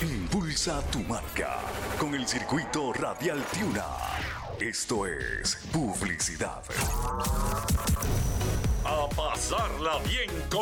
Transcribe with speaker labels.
Speaker 1: Impulsa tu marca con el circuito Radial Tiuna. Esto es publicidad.
Speaker 2: A pasarla bien con